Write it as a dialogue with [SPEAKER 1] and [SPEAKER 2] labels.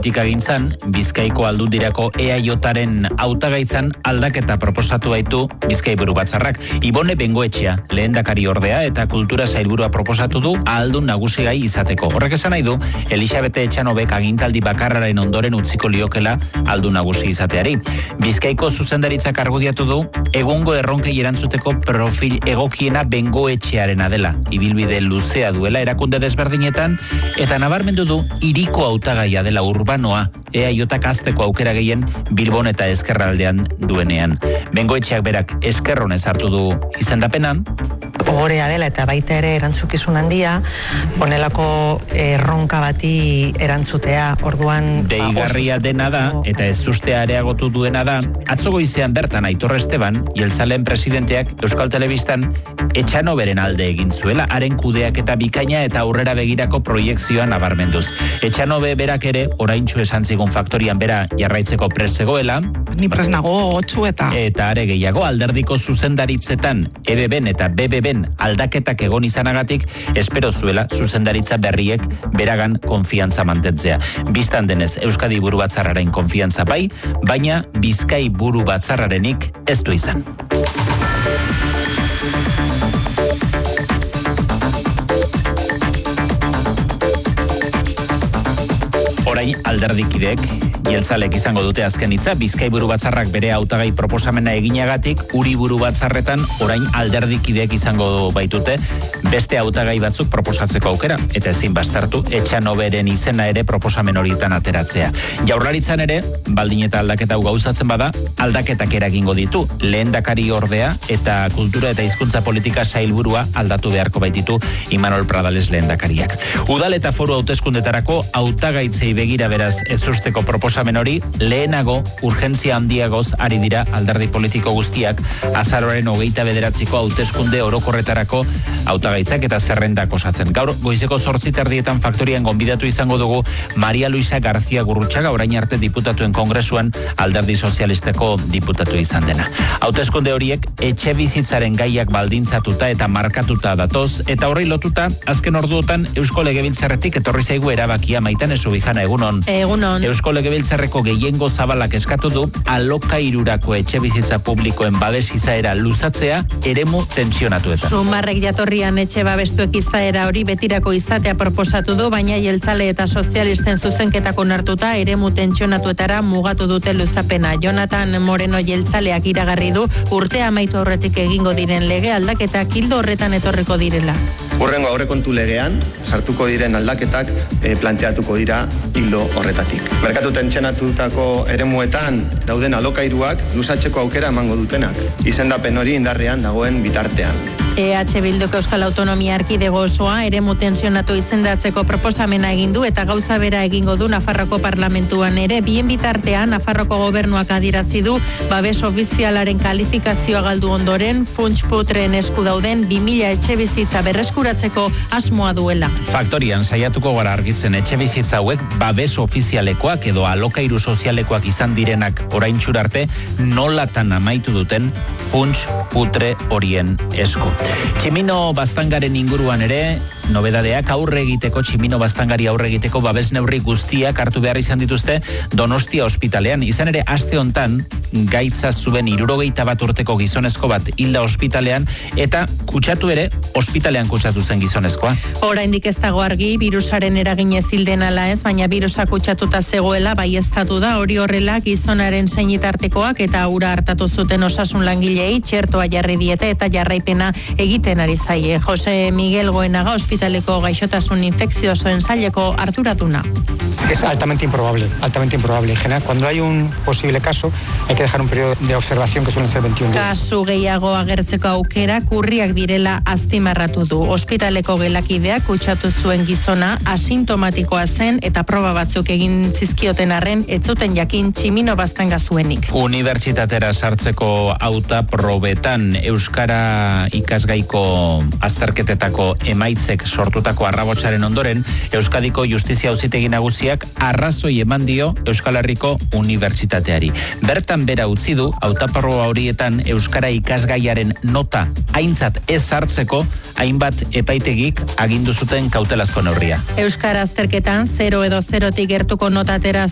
[SPEAKER 1] politikagintzan, Bizkaiko Aldundirako EAJaren hautagaitzan aldaketa proposatu baitu Bizkaiburu Batzarrak. Ibone Bengoetxea, lehendakari ordea eta kultura sailburua proposatu du ahaldun nagusigai izateko. Horrek esan nahi du, Elisabete Etxanobek agintaldi bakarraren ondoren utziko liokela ahaldun nagusi izateari. Bizkaiko zuzendaritzak argudiatu du, egungo erronkei erantzuteko profil egokiena Bengoetxearena dela. Ibilbide luzea duela erakunde desberdinetan, eta nabarmendu du hiriko hautagaia dela urbanoa, EAJak hazteko aukera gehien Bilbon eta Ezkerraldean duenean. Bengoetxeak berak eskerronez hartu du izendapenan.
[SPEAKER 2] Ogorea dela eta baita ere erantzukizun handia, honelako erronka bati erantzutea, orduan...
[SPEAKER 1] Deigarria dena da, eta ez ustea areagotu duena da, atzo goizean bertan Aitor Esteban, Jeltzaleen presidenteak Euskal Telebistan Etxanoberen alde egin zuela, haren kudeak eta bikaina eta aurrera begirako proiekzioa nabarmenduz. Etxanobe berak ere, oraintxu esan zigun faktorian bera jarraitzeko prest zegoela.
[SPEAKER 3] Ni prest nago, 8 eta...
[SPEAKER 1] Eta are gehiago, alderdiko zuzendaritzetan, EBBen eta BBBen aldaketak egon izanagatik, espero zuela zuzendaritza berriek beragan konfiantza mantentzea. Bistan denez, Euskadi Buru Batzarraren konfiantza bai, baina Bizkai Buru Batzarrarenik ez du izan. Orain alderdikideek Jeltzalek izango dute azken hitza, Bizkai Buru Batzarrak bere hautagai proposamena eginagatik, Uri Buru Batzarretan orain alderdikideek izango baitute beste hautagai batzuk proposatzeko aukera, eta ezin bastartu Etxanoberen izena ere proposamen horietan ateratzea. Jaurlaritzan ere, baldin eta aldaketa hau gauzatzen bada, aldaketak eragingo ditu, lehendakari ordea eta kultura eta hizkuntza politika sailburua aldatu beharko baititu Imanol Pradales lehendakariak. Udal eta foru hauteskundetarako hautagaitzei begira beraz ez usteko proposamen hori, lehenago urgentzia handiagoz ari dira alderdi politiko guztiak azaroaren 29ko hauteskunde orokorretarako hautagaitzak eta zerrendak osatzen. Gaur goizeko 8:00 faktorian gonbidatu izango dugu Maria Luisa García Gurrutxaga, orain arte diputatuen kongresuan alderdi sozialisteko diputatu izan dena. Hauteskunde horiek etxe bizitzaren gaiak baldintzatuta eta markatuta datoz, eta horri lotuta azken orduotan Eusko Legebiltzarretik etorri zaigu erabakia. Maitane Subijana, egunon.
[SPEAKER 4] Egunon.
[SPEAKER 1] Eusko Legebiltzarreko gehiengo zabalak eskatu du alokairurako etxe bizitza publikoen babes izaera luzatzea eremu tensionatuetan.
[SPEAKER 4] Sumarrek jatorrian etxe babestuek izaera hori betirako izatea proposatu du, baina Jeltzale eta sozialisten zuzenketak onartuta eremu tentsionatuetara mugatu dute luzapena. Jonathan Moreno Jeltzaleak iragarri du urtea amaitu aurretik egingo diren lege aldaketak ildo horretan etorriko direla.
[SPEAKER 5] Hurrengo aurrekontu legean sartuko diren aldaketak planteatuko dira hildo horretatik. Merkatu tentsionatutako eremuetan dauden alokairuak luzatzeko aukera emango dutenak, izendapen hori indarrean dagoen bitartean.
[SPEAKER 4] EH Bilduk Euskal Autonomia Erkidego osoa eremu tensionatu izendatzeko proposamena egin du eta gauza bera egingo du Nafarroko parlamentuan ere. Bien bitartean Nafarroko gobernuak adierazi du babes ofizialaren kalifikazioa galdu ondoren funts putren esku dauden 2000 etxe bizitza berreskuratzeko asmoa duela.
[SPEAKER 1] Faktorian saiatuko gara argitzen etxe bizitza hauek babes ofizialekoak edo alokairu sozialekoak izan direnak oraintxur arte nolatan amaitu duten funts putre horien esku. Tximino Baztangaren inguruan ere, nobedadeak aurre egiteko, Tximino Baztangari aurre egiteko babes neurri guztiak hartu behar izan dituzte Donostia ospitalean. Izan ere, aste hontan gaitza zuen 61 urteko gizonezko bat hilda ospitalean, eta kutsatu ere, ospitalean kutsatu zen gizonezkoa.
[SPEAKER 4] Oraindik ez dago argi, birusaren eraginez hilden ala ez, baina birusa kutsatuta zegoela baieztatu da. Hori horrela, gizonaren seinitartekoak eta ura hartatu zuten osasun langilei txertoa jarri diete eta jarraipena egiten ari zaie. Jose Miguel Goenaga ospitaleko gaixotasun infekziosoen saileko arduraduna.
[SPEAKER 6] Es altamente improbable. En general, cuando hay un posible caso, hay que dejar un periodo de observación que suelen ser 21 días.
[SPEAKER 4] Kasu gehiago agertzeko aukera kurriak direla azpimarratu du. Ospitaleko gelakideak kutsatu zuen gizona asintomatikoa zen eta proba batzuk egin zizkioten arren ez zuten jakin Tximino Baztanga zuenik.
[SPEAKER 1] Unibertsitatera sartzeko auta probetan euskara ikasgaiko azterketetako emaitzek sortutako arrabotsaren ondoren, Euskadiko Justizia Auzitegi Nagusiak arrazoi eman dio Euskal Herriko Unibertsitateari. Bertan bera utzi du hautaproba horietan euskara ikasgaiaren nota aintzat ez hartzeko hainbat epaitegik agindu zuten kautelazko neurria.
[SPEAKER 4] Euskara azterketan 0 edo 0tik gertuko notatera